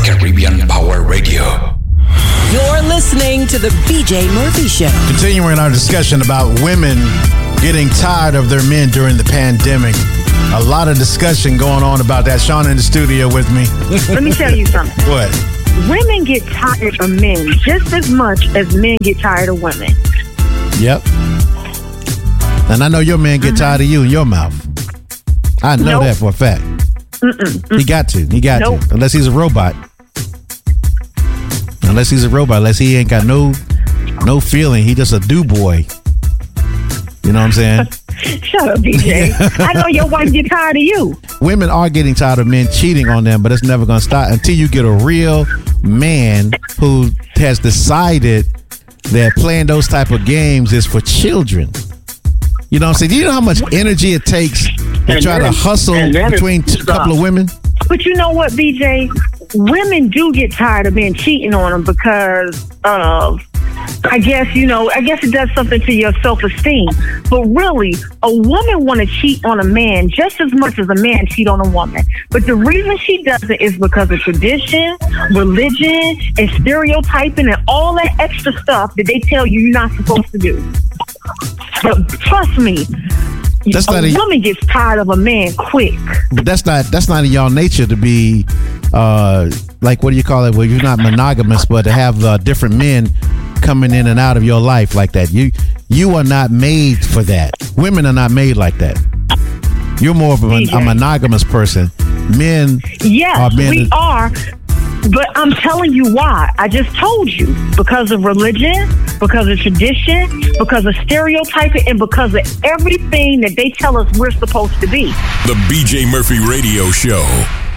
Caribbean Power Radio. You're listening to the BJ Murphy Show. Continuing our discussion about women getting tired of their men during the pandemic. A lot of discussion going on about that. Sean in the studio with me. Let me tell you something. What? Women get tired of men just as much as men get tired of women. Yep. And I know your man get tired of you in your mouth. I know that for a fact. He got to. Unless he's a robot. Unless he ain't got no feeling. He just a do boy. You know what I'm saying? Shut up, BJ. I know your wife get tired of you. Women are getting tired of men cheating on them, but it's never going to stop until you get a real man who has decided that playing those type of games is for children. You know what I'm saying? Do you know how much energy it takes to try to hustle between a couple of women? But you know what, BJ? Women do get tired of men cheating on them because of, I guess it does something to your self-esteem. But really, a woman want to cheat on a man just as much as a man cheat on a woman. But the reason she does it is because of tradition, religion, and stereotyping and all that extra stuff that they tell you you're not supposed to do. But trust me, a woman gets tired of a man quick. But that's not in y'all nature to be like, what do you call it? Well, you're not monogamous, but to have different men coming in and out of your life like that. You are not made for that. Women are not made like that. You're more of a monogamous person. Men are men. We are. But I'm telling you why. I just told you. Because of religion, because of tradition, because of stereotyping, and because of everything that they tell us we're supposed to be. The BJ Murphy Radio Show.